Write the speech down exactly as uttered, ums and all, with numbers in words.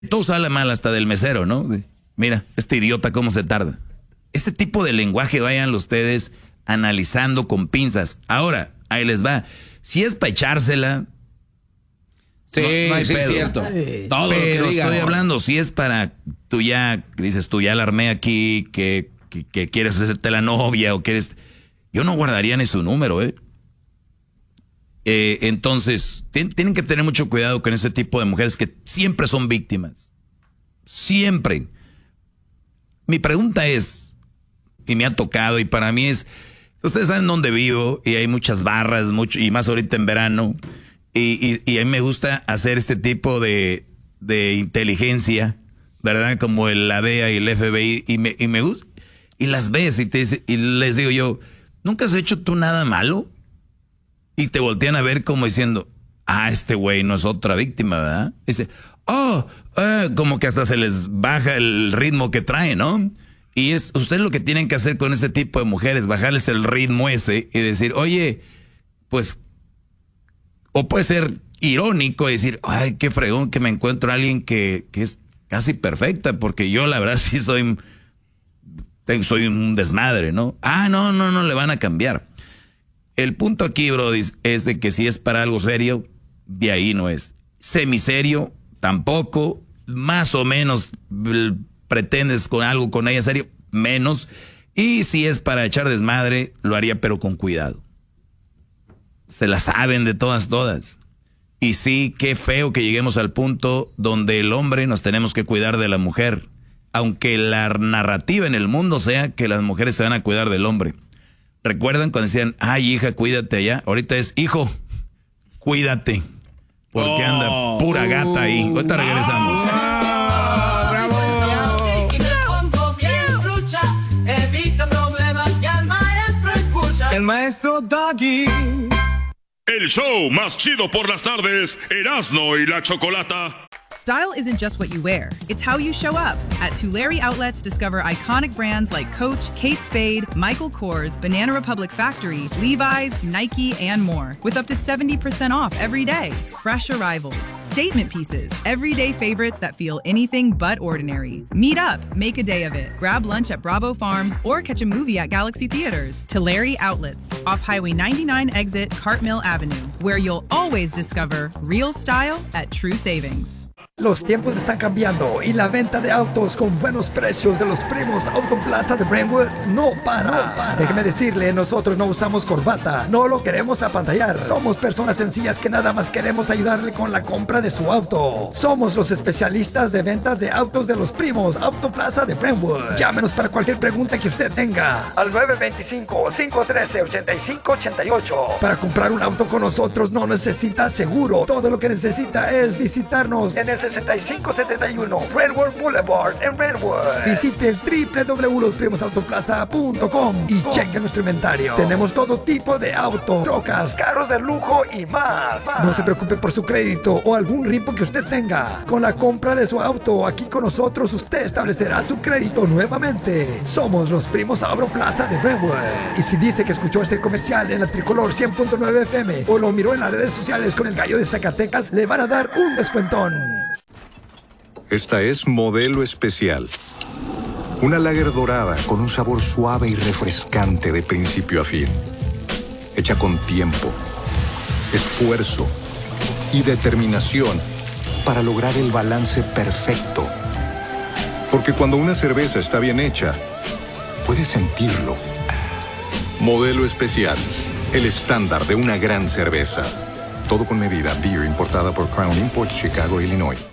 Todo sale mal hasta del mesero, ¿no? De, mira, este idiota cómo se tarda. Ese tipo de lenguaje vayan ustedes analizando con pinzas. Ahora, ahí les va. Si es para echársela, sí, no, no hay sí, pedo. cierto. Sí. Todo Pero lo que diga, estoy ¿no? hablando, si es para, tú ya, dices, tú ya la armé aquí, que, que, que quieres hacerte la novia o quieres... Yo no guardaría ni su número, ¿eh? eh entonces, ten, tienen que tener mucho cuidado con ese tipo de mujeres que siempre son víctimas. Siempre. Mi pregunta es, y me ha tocado, y para mí es, ustedes saben dónde vivo, y hay muchas barras, mucho, y más ahorita en verano, y, y, y a mí me gusta hacer este tipo de, de inteligencia, ¿verdad? Como el, la D E A y el F B I, y me, y me gusta, y las ves, y, te dice, y les digo yo, ¿nunca has hecho tú nada malo? Y te voltean a ver como diciendo, ah, este güey no es otra víctima, ¿verdad? Y dice, oh, eh, como que hasta se les baja el ritmo que trae, ¿no? Y es ustedes lo que tienen que hacer con este tipo de mujeres, bajarles el ritmo ese y decir, oye, pues, o puede ser irónico y decir, ay, qué fregón que me encuentro a alguien que, que es casi perfecta, porque yo la verdad sí soy, soy un desmadre, ¿no? Ah, no, no, no le van a cambiar. El punto aquí, brody, es de que si es para algo serio, de ahí no es. Semiserio, tampoco. Más o menos pretendes con algo con ella serio, menos. Y si es para echar desmadre, lo haría pero con cuidado. Se la saben de todas, todas. Y sí, qué feo que lleguemos al punto donde el hombre nos tenemos que cuidar de la mujer. Aunque la narrativa en el mundo sea que las mujeres se van a cuidar del hombre. ¿Recuerdan cuando decían, ay, hija, cuídate allá? Ahorita es, hijo, cuídate. Porque oh, anda pura gata ahí. Ahorita regresamos. Ah, ¡bravo! El maestro Doggy. El show más chido por las tardes, Erasmo y la Chocolata. Style isn't just what you wear, it's how you show up. At Tulare Outlets, discover iconic brands like Coach, Kate Spade, Michael Kors, Banana Republic Factory, Levi's, Nike, and more. With up to seventy percent off every day. Fresh arrivals, statement pieces, everyday favorites that feel anything but ordinary. Meet up, make a day of it. Grab lunch at Bravo Farms or catch a movie at Galaxy Theaters. Tulare Outlets, off Highway ninety-nine exit Cartmill Avenue, where you'll always discover real style at true savings. Los tiempos están cambiando y la venta de autos con buenos precios de los primos Autoplaza de Brentwood no para. no para. Déjeme decirle, nosotros no usamos corbata, no lo queremos apantallar. Somos personas sencillas que nada más queremos ayudarle con la compra de su auto. Somos los especialistas de ventas de autos de los primos Autoplaza de Brentwood. Llámenos para cualquier pregunta que usted tenga al nueve dos cinco, cinco uno tres, ocho cinco ocho ocho. Para comprar un auto con nosotros no necesita seguro. Todo lo que necesita es visitarnos en el sesenta y cinco setenta y uno Brentwood Boulevard en Brentwood. Visite doble u doble u doble u punto los primos autoplaza punto com y cheque nuestro inventario. Tenemos todo tipo de autos, trocas, carros de lujo y más. No se preocupe por su crédito o algún ripo que usted tenga. Con la compra de su auto aquí con nosotros, usted establecerá su crédito nuevamente. Somos los primos Autoplaza de Brentwood. Y si dice que escuchó este comercial en la Tricolor cien punto nueve F M o lo miró en las redes sociales con el gallo de Zacatecas, le van a dar un descuentón. Esta es Modelo Especial. Una lager dorada con un sabor suave y refrescante de principio a fin. Hecha con tiempo, esfuerzo y determinación para lograr el balance perfecto. Porque cuando una cerveza está bien hecha, puedes sentirlo. Modelo Especial, el estándar de una gran cerveza. Todo con medida. Beer importada por Crown Imports, Chicago, Illinois.